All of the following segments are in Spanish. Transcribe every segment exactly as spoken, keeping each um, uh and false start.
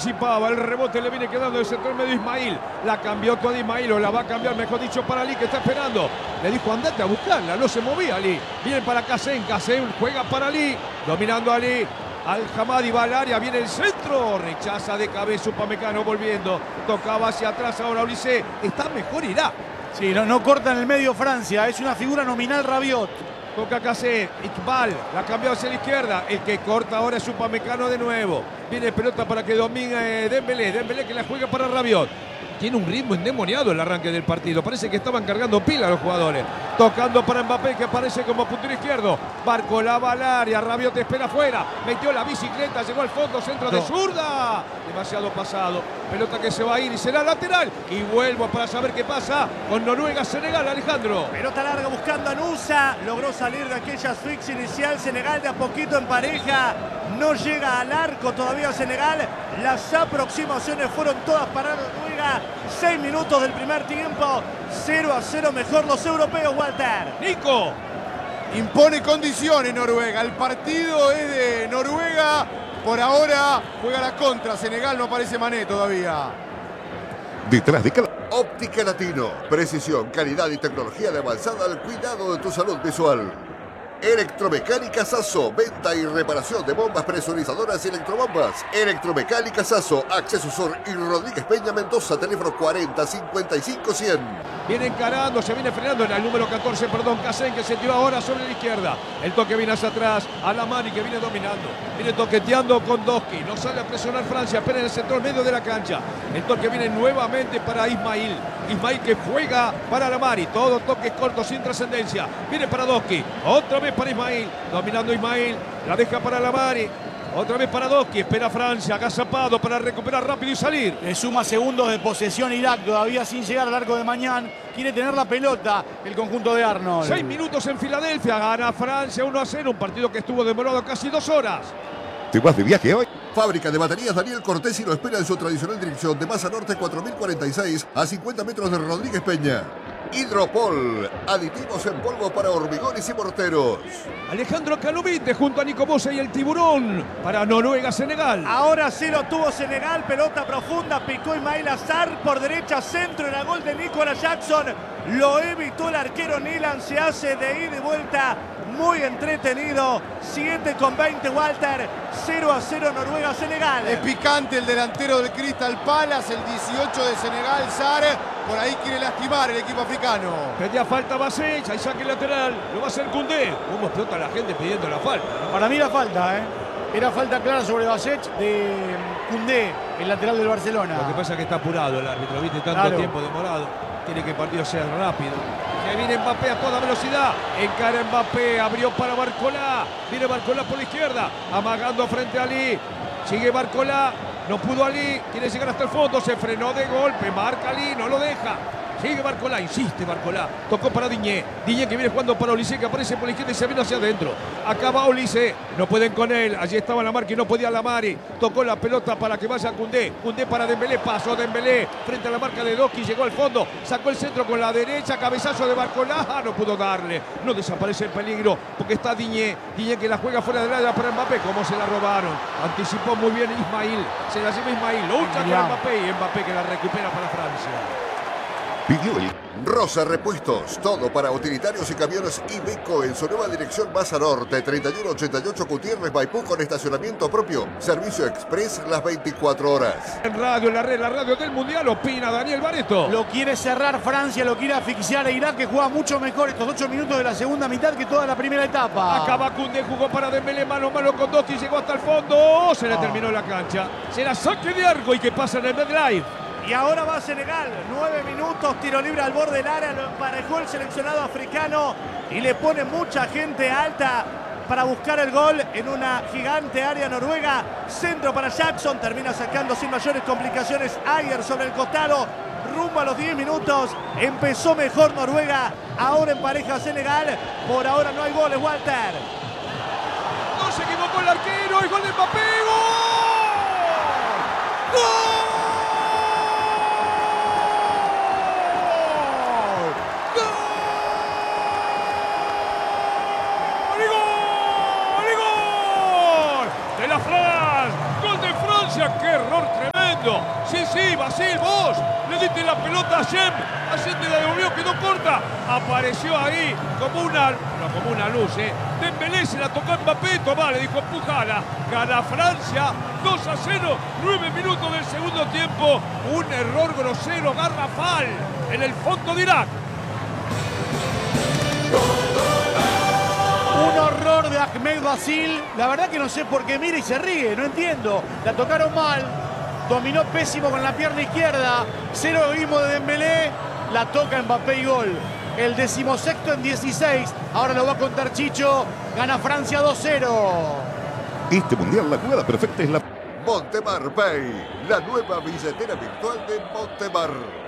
anticipaba. El rebote le viene quedando del sector medio Ismail. La cambió toda Ismail, o la va a cambiar, mejor dicho, para Ali, que está esperando. Le dijo, andate a buscarla, no se movía Ali. Viene para Kassem, Kassem juega para Ali, dominando a Ali. Al-Hamadi va al área, viene el centro, rechaza de cabeza Upamecano volviendo. Tocaba hacia atrás ahora Olise. Está mejor Irak. Sí, no, no corta en el medio Francia, es una figura nominal Rabiot. Toca Kassem, Iqbal, la cambió hacia la izquierda. El que corta ahora es Upamecano de nuevo. Viene pelota para que domine Dembélé. Dembélé que la juega para Rabiot. Tiene un ritmo endemoniado el arranque del partido. Parece que estaban cargando pila los jugadores. Tocando para Mbappé, que aparece como puntero izquierdo. Barcola va al área, Rabiot espera afuera. Metió la bicicleta, llegó al fondo, centro de zurda. Demasiado pasado. Pelota que se va a ir y será lateral. Y vuelvo para saber qué pasa con Noruega-Senegal, Alejandro. Pelota larga buscando a Nusa. Logró salir de aquella asfixia inicial. Senegal de a poquito en pareja. No llega al arco todavía Senegal. Las aproximaciones fueron todas para Noruega. Seis minutos del primer tiempo. cero a cero mejor los europeos, Walter. Nico. Impone condiciones Noruega. El partido es de Noruega. Por ahora juega la contra. Senegal no aparece Mané todavía. Detrás de cada... Óptica Latino. Precisión, calidad y tecnología de avanzada al cuidado de tu salud visual. Electromecánica Sasso, venta y reparación de bombas presurizadoras y electrobombas. Electromecánica Sasso, Acceso Sur y Rodríguez Peña Mendoza, teléfono cuarenta cincuenta y cinco cien. Viene encarando, se viene frenando en el número catorce, perdón, Kassem, que se tiró ahora sobre la izquierda. El toque viene hacia atrás, Alamani que viene dominando. Viene toqueteando con Doski, no sale a presionar Francia, apenas en el sector medio de la cancha. El toque viene nuevamente para Ismail. Ismail que juega para Alamani, todo toques cortos sin trascendencia. Viene para Doski, otra vez para Ismail, dominando Ismail, la deja para Alamani. Otra vez para Doski, espera Francia, agazapado para recuperar rápido y salir. Le suma segundos de posesión Irak, todavía sin llegar al arco de Mañán. Quiere tener la pelota el conjunto de Arnold. Seis minutos en Filadelfia, gana Francia uno a cero, un partido que estuvo demorado casi dos horas. ¿Te vas de viaje hoy? Fábrica de baterías Daniel Cortesi lo espera en su tradicional dirección de Maza Norte cuatro mil cuarenta y seis a cincuenta metros de Rodríguez Peña. Hidropol, aditivos en polvo para hormigones y morteros. Alejandro Calovite junto a Nico Bosa y el Tiburón para Noruega-Senegal. Ahora sí lo tuvo Senegal, pelota profunda, picó Ismail Azar por derecha, centro, era gol de Nicolas Jackson. Lo evitó el arquero Nilan, se hace de ida y vuelta. Muy entretenido, siete con veinte Walter, cero a cero Noruega-Senegal. Es picante el delantero del Crystal Palace, el dieciocho de Senegal, Sar. Por ahí quiere lastimar el equipo africano. Pedía falta Basech, ahí saque lateral, lo va a hacer Koundé. ¿Cómo explota la gente pidiendo la falta? Para mí la falta, ¿eh? Era falta clara sobre Basech de Koundé, el lateral del Barcelona. Lo que pasa es que está apurado el árbitro, viste, tanto Claro. tiempo demorado. Quiere que el partido sea rápido. Que viene Mbappé a toda velocidad. Encara Mbappé, abrió para Barcola. Viene Barcola por la izquierda, amagando frente a Ali. Sigue Barcola, no pudo Ali. Quiere llegar hasta el fondo, se frenó de golpe. Marca Ali, no lo deja. Sigue Barcola, insiste Barcola. Tocó para Diñé. Diñé que viene jugando para Olise, que aparece por la izquierda y se viene hacia adentro. Acaba Olise. No pueden con él. Allí estaba la marca y no podía la Mari. Tocó la pelota para que vaya Koundé. Koundé para Dembélé. Pasó Dembélé frente a la marca de Doski. Llegó al fondo. Sacó el centro con la derecha. Cabezazo de Barcola. Ah, no pudo darle. No desaparece el peligro porque está Diñé. Diñé que la juega fuera del área para Mbappé. ¿Cómo se la robaron? Anticipó muy bien Ismail. Se la lleva Ismail. Lucha con Mbappé y Mbappé que la recupera para Francia. Pidió el... Rosa Repuestos, todo para utilitarios y camiones Iveco en su nueva dirección Maza Norte, treinta y uno ochenta y ocho Gutiérrez Maipú con estacionamiento propio. Servicio express las veinticuatro horas. En radio, en la red, la radio del Mundial, opina Daniel Bareto. Lo quiere cerrar Francia, lo quiere asfixiar a Irak, que juega mucho mejor estos ocho minutos de la segunda mitad que toda la primera etapa. Acaba Koundé, jugó para Dembélé, mano a mano con Doski, llegó hasta el fondo. Se le terminó la cancha. Será saque de arco y que pasa en el MedLife. Y ahora va Senegal, nueve minutos, tiro libre al borde del área, lo emparejó el seleccionado africano y le pone mucha gente alta para buscar el gol en una gigante área noruega. Centro para Jackson, termina sacando sin mayores complicaciones Ayer sobre el costado. Rumbo a los diez minutos, empezó mejor Noruega, ahora empareja Senegal, por ahora no hay goles, Walter. No se equivocó el arquero, el gol de Mbappé, ¡gol! ¡Gol! ¡Qué error tremendo! tremendo. Sí, sí, Basil, vos le diste la pelota a Shem. Ayer te la devolvió, quedó corta. Apareció ahí como una, no, como una luz, ¿eh? Dembélé se la tocó a Mbappé, tomá, le dijo empujala. Gana Francia, dos a cero, nueve minutos del segundo tiempo. Un error grosero, garrafal, en el fondo de Irak. Un horror de Ahmed Basil. La verdad que no sé por qué mira y se ríe, no entiendo. La tocaron mal, dominó pésimo con la pierna izquierda. Cero egoísmo de Dembélé, la toca Mbappé y gol. El decimosexto en dieciséis. Ahora lo va a contar Chicho. Gana Francia dos cero. Este mundial la jugada perfecta es la Montemar Pay, la nueva billetera virtual de Montemar.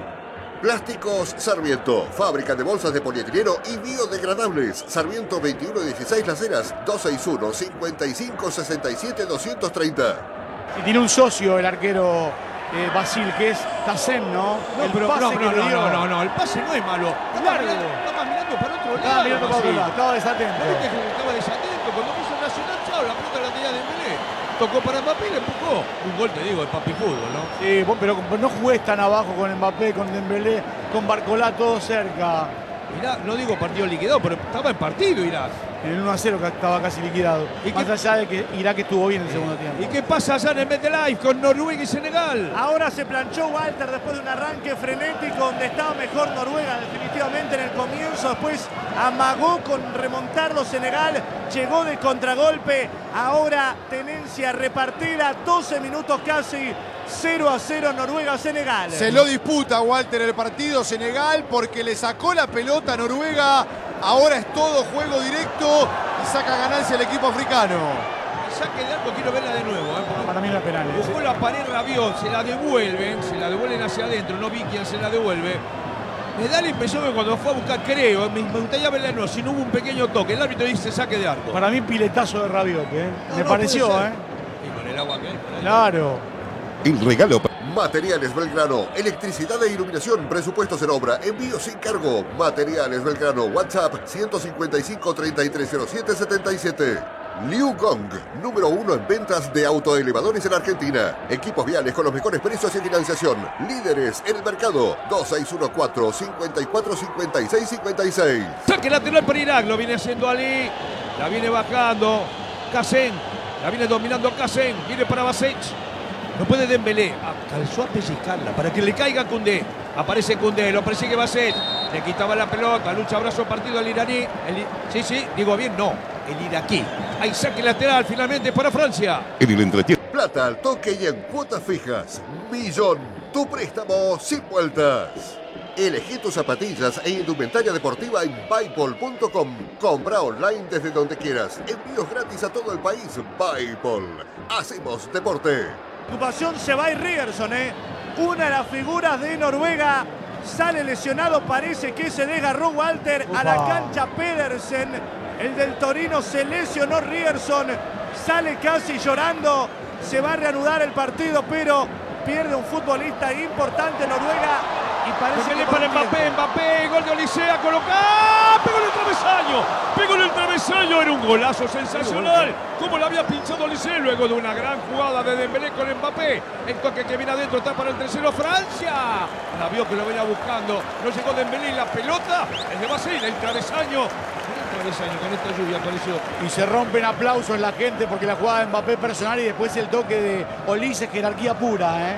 Plásticos Sarmiento, fábrica de bolsas de polietileno y biodegradables. Sarmiento veintiuno dieciséis Las Heras, dos seis uno, cinco cinco, seis siete, dos tres cero. Y tiene un socio el arquero eh, Basil, que es Tassem, ¿no? No, el pero pase no, que no, le no, dio. no, no, no, el pase no es malo. Estaba Largo. mirando, estaba mirando para otro lado. Estaba mirando para otro Basil. lado, estaba desatento. ¿No viste que estaba desatento? Cuando puso el Nacional, chao, la pelota la tenía Dembélé. Tocó para Mbappé y le empujó. Un gol, te digo, de papi fútbol, ¿no? Sí, vos, pero no jugués tan abajo con Mbappé, con Dembélé, con Barcolá, todo cerca. Mirá, no digo partido liquidado, pero estaba en partido Irak. En el uno a cero que estaba casi liquidado. ¿Y Más qué- allá de que Irak estuvo bien en el segundo tiempo. ¿Y qué pasa allá en el MetLife con Noruega y Senegal? Ahora se planchó Walter después de un arranque frenético donde estaba mejor Noruega definitivamente en el comienzo. Después amagó con remontarlo Senegal. Llegó de contragolpe. Ahora tenencia repartida. doce minutos casi. cero a cero Noruega-Senegal. Se lo disputa Walter el partido Senegal porque le sacó la pelota a Noruega. Ahora es todo juego directo y saca ganancia el equipo africano. El saque de arco quiero verla de nuevo, ¿eh? Porque Para mí era penal. ese. buscó la pared Rabiot, se la devuelven, se la devuelven hacia adentro, no vi quién se la devuelve. Me da la impresión que cuando fue a buscar, creo, me gustaría verla no, si no hubo un pequeño toque, el árbitro dice saque de arco. Para mí piletazo de Rabiot, ¿eh? No, Me no, pareció, puede ¿eh? ser. Y con el agua que hay. por ahí. Claro. El regalo. Materiales Belgrano, electricidad e iluminación, presupuestos en obra, envío sin cargo. Materiales Belgrano, WhatsApp ciento cincuenta y cinco, treinta y tres cero siete, setenta y siete. Liu Gong, número uno en ventas de autoelevadores en Argentina. Equipos viales con los mejores precios y financiación. Líderes en el mercado. dos seis uno cuatro, cinco cuatro, cinco seis cinco seis. Saque lateral para Irak, lo viene haciendo Ali, la viene bajando Kassen, la viene dominando Kassen, viene para Basech. No puede Dembélé, alcanzó a pellizcarla para que le caiga Koundé. Aparece Koundé, lo persigue Basset, le quitaba la pelota, lucha brazo partido al iraní. El, i- sí, sí, digo bien, no, el iraquí. Hay saque lateral finalmente para Francia. En el entretiempo. Plata al toque y en cuotas fijas. Millón, tu préstamo sin vueltas. Elegí tus zapatillas e indumentaria deportiva en Buypol punto com. Compra online desde donde quieras. Envíos gratis a todo el país. Buypol. Hacemos deporte. Ocupación se va y Ryerson, ¿eh? Una de las figuras de Noruega. Sale lesionado, parece que se desgarró Walter a la Upa. cancha Pedersen. El del Torino se lesionó Ryerson. Sale casi llorando. Se va a reanudar el partido, pero pierde un futbolista importante Noruega. Y parece Dembélé que para por Mbappé, tiempo. Mbappé, gol de Olisea, coloca, pegó en el travesaño, pegó en el travesaño, era un golazo sensacional, como lo había pinchado Olisea luego de una gran jugada de Dembélé con Mbappé, el toque que viene adentro está para el tercero Francia, la vio que lo venía buscando, no llegó Dembélé y la pelota, es de Basile, el travesaño, el travesaño con esta lluvia apareció. Y se rompen aplausos la gente porque la jugada de Mbappé personal y después el toque de Olise, jerarquía pura, ¿eh?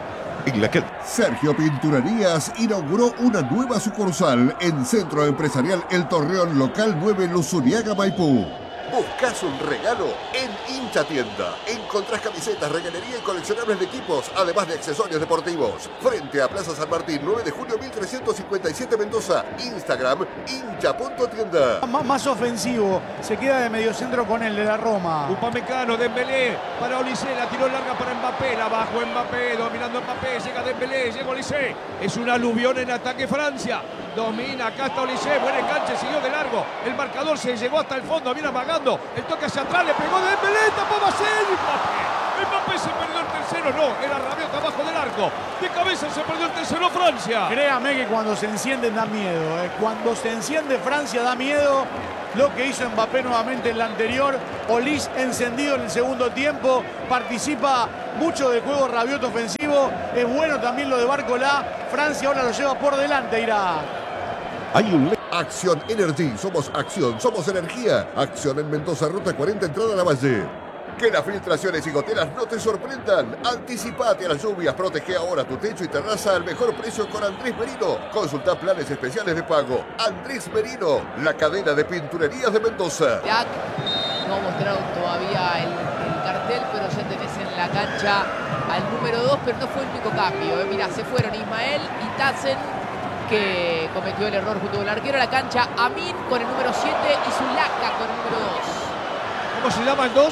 En la que Sergio Pinturerías inauguró una nueva sucursal en Centro Empresarial El Torreón Local nueve Luzuriaga, Maipú. ¿Buscas un regalo? En Hincha Tienda encontrás camisetas, regalería y coleccionables de equipos, además de accesorios deportivos. Frente a Plaza San Martín, nueve de junio mil trescientos cincuenta y siete Mendoza. Instagram, hincha punto tienda. M- más ofensivo, se queda de mediocentro con el de la Roma. Upamecano, Dembélé para Olise, la tiró larga para Mbappé, la bajó Mbappé, dominando Mbappé, llega Dembélé, llega Olise, es un aluvión en ataque Francia, domina, acá está Olise, buen enganche, siguió de largo, el marcador se llegó hasta el fondo, viene amagando, el toque hacia atrás, le pegó Dembélé, tapó Basel, Mbappé, Mbappé se perdió el tercer tercero, no, era Rabiot abajo del arco. De cabeza se perdió el tercero Francia. Créame que cuando se encienden da miedo. ¿eh? Cuando se enciende Francia da miedo. Lo que hizo Mbappé nuevamente en la anterior. Olís encendido en el segundo tiempo. Participa mucho del juego Rabiot ofensivo. Es bueno también lo de Barcola. Francia ahora lo lleva por delante, Irak. Hay un... Acción Energy, somos acción, somos energía. Acción en Mendoza, ruta cuarenta, entrada a la Valle. Que las filtraciones y goteras no te sorprendan. Anticipate a las lluvias, protege ahora tu techo y terraza al mejor precio con Andrés Merino. Consulta planes especiales de pago. Andrés Merino, la cadena de pinturerías de Mendoza. Jack, no ha mostrado todavía el, el cartel, pero ya tenés en la cancha al número dos, pero no fue el único cambio. ¿eh? Mirá, se fueron Ismael y Tassen, que cometió el error junto con el arquero a la cancha. Amin con el número siete y Zulaka con el número dos. ¿Cómo se llama el dos?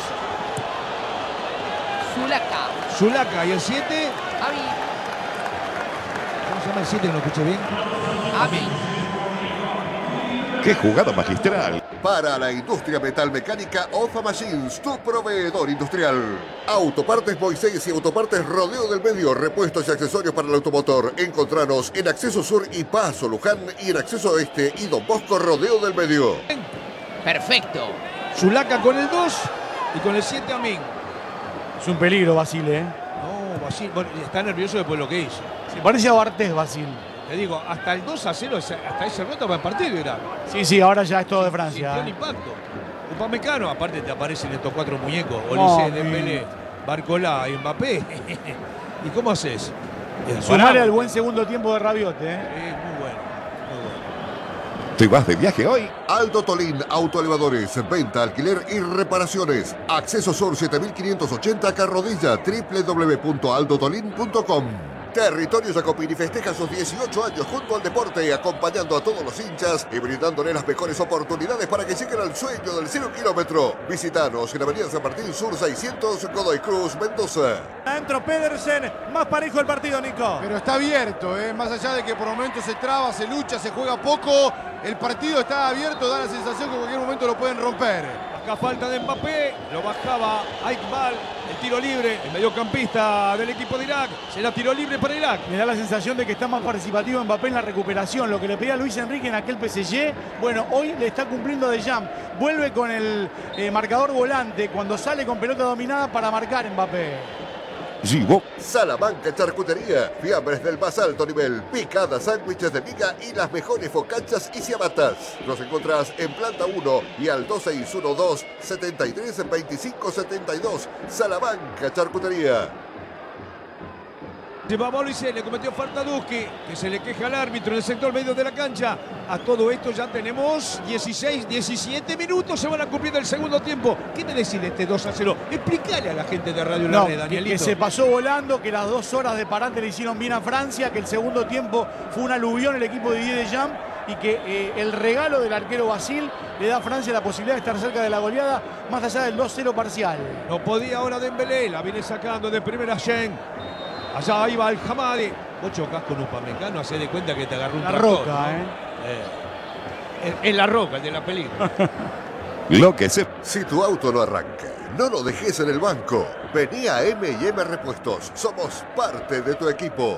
Zulaka. Zulaka. ¿Y el siete? Amin. ¿Cómo se llama el siete? ¿No lo escuché bien? Amin. ¡Qué jugada magistral! Para la industria metalmecánica, Ofa Machines, tu proveedor industrial. Autopartes Moisés y Autopartes Rodeo del Medio, repuestos y accesorios para el automotor. Encontranos en Acceso Sur y Paso Luján y en Acceso Oeste y Don Bosco Rodeo del Medio. Perfecto. Zulaka con el dos y con el siete Amin. Es un peligro, Basile. ¿eh? No, Basile, bueno, está nervioso después de lo que hizo. Se parece a Bartés, Basile. Le digo, hasta el dos a cero, hasta ese rato va el partido, Irak. Sí, sí, ahora ya es todo de Francia. Sintió el impacto. Upamecano, aparte te aparecen estos cuatro muñecos. No, Olise, Dembélé, Barcola y Mbappé. ¿Y cómo haces? Sumale al buen segundo tiempo de Rabiot, ¿eh? Sí, muy bueno, muy bueno. ¿Te vas de viaje hoy? Aldo Tolín, autoelevadores, venta, alquiler y reparaciones. Acceso Sur siete mil quinientos ochenta, Carrodilla, doble u doble u doble u punto aldo tolín punto com. Territorio Jacopini festeja sus dieciocho años junto al deporte, acompañando a todos los hinchas y brindándole las mejores oportunidades para que lleguen al sueño del cero kilómetro. Visítanos en Avenida San Martín Sur seiscientos, Godoy Cruz, Mendoza. Adentro Pedersen, más parejo el partido, Nico. Pero está abierto, ¿eh? Más allá de que por momentos se traba, se lucha, se juega poco, el partido está abierto, da la sensación que en cualquier momento lo pueden romper. Acá falta de Mbappé, lo bajaba a Iqbal, el tiro libre, el mediocampista del equipo de Irak. Será tiro libre para Irak. Me da la sensación de que está más participativo Mbappé en la recuperación. Lo que le pedía a Luis Enrique en aquel P S G, bueno, hoy le está cumpliendo de Jam. Vuelve con el eh, marcador volante cuando sale con pelota dominada para marcar Mbappé. Givo. Salamanca Charcutería, fiambres del más alto nivel, picadas, sándwiches de miga y las mejores focachas y ciabatas. Nos encontrás en planta uno y al dos seis uno dos, setenta y tres, veinticinco setenta y dos. Salamanca Charcutería. Llevaba a Luis, le cometió falta a Duski, que se le queja al árbitro en el sector medio de la cancha. A todo esto ya tenemos dieciséis, diecisiete minutos, se van a cumplir el segundo tiempo. ¿Qué me decís de este dos a cero? Explícale a la gente de Radio La No, Red, Danielito. que se pasó volando, que las dos horas de parate le hicieron bien a Francia, que el segundo tiempo fue un aluvión el equipo de Didier Deschamps y que eh, el regalo del arquero Basile le da a Francia la posibilidad de estar cerca de la goleada, más allá del dos cero parcial. No podía ahora Dembélé, la viene sacando de primera Shen. Allá iba el Hamadi. Vos chocás con Upamecano, hacé de cuenta que te agarró un La tractor, roca, ¿no? ¿eh? Eh, Es la roca, el de la película. Lo que se... Si tu auto no arranca, no lo dejes en el banco. Vení a M y M Repuestos. Somos parte de tu equipo.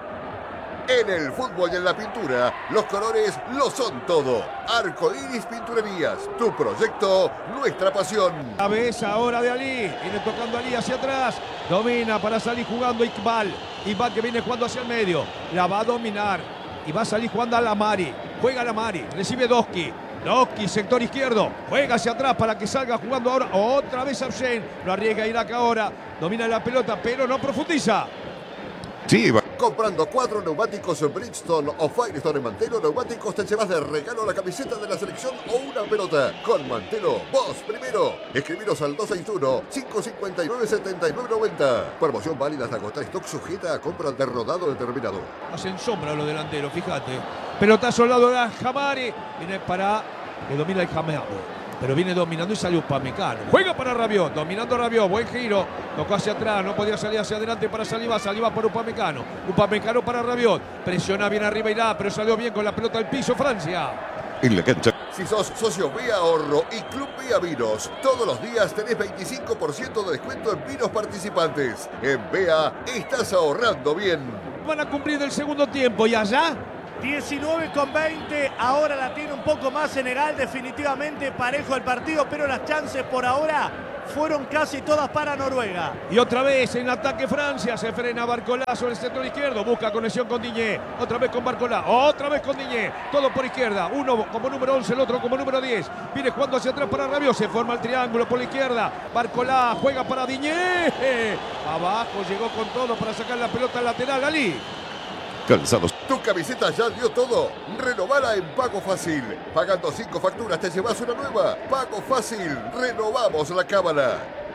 En el fútbol y en la pintura, los colores lo son todo. Arco Iris Pinturerías, tu proyecto, nuestra pasión. Cabeza ahora de Ali, viene tocando Ali hacia atrás, domina para salir jugando Iqbal. Iqbal que viene jugando hacia el medio, la va a dominar y va a salir jugando a la Mari. Juega la Mari, recibe Doski. Doski, sector izquierdo, juega hacia atrás para que salga jugando ahora otra vez Abshen. Lo arriesga Irak ahora, domina la pelota pero no profundiza. Sí, va. Comprando cuatro neumáticos en Bridgestone o Firestone en Mantelo Neumáticos te llevas de regalo la camiseta de la selección o una pelota. Con Mantelo, vos primero. Escribiros al dos seis uno, cinco cinco nueve, siete nueve nueve cero. Promoción válida hasta agotar stock, sujeta a compra de rodado determinado. Hacen sombra los delanteros, fíjate. Pelotazo al lado de Hamari. Viene para que domina el Hamari. Pero viene dominando y sale Upamecano. Juega para Rabiot, dominando Rabiot, buen giro. Tocó hacia atrás, no podía salir hacia adelante para Saliba. Saliba por Upamecano. Upamecano para Rabiot. Presiona bien arriba Irá, pero salió bien con la pelota al piso Francia. En la cancha. Si sos socio Vía Ahorro y Club Vía Vinos, todos los días tenés veinticinco por ciento de descuento en vinos participantes. En Vea estás ahorrando bien. Van a cumplir el segundo tiempo y allá. diecinueve con veinte, ahora la tiene un poco más Senegal, definitivamente parejo el partido, pero las chances por ahora fueron casi todas para Noruega. Y otra vez en ataque Francia, se frena Barcolá sobre el sector izquierdo, busca conexión con Diñé, otra vez con Barcolá, otra vez con Diñé, todo por izquierda, uno como número once, el otro como número diez, viene jugando hacia atrás para Rabiot, se forma el triángulo por la izquierda, Barcolá juega para Diñé, abajo llegó con todo para sacar la pelota al lateral, Ali. Calzados. Tu camiseta ya dio todo. Renovala en Pago Fácil. Pagando cinco facturas te llevas una nueva. Pago Fácil. Renovamos la cámara.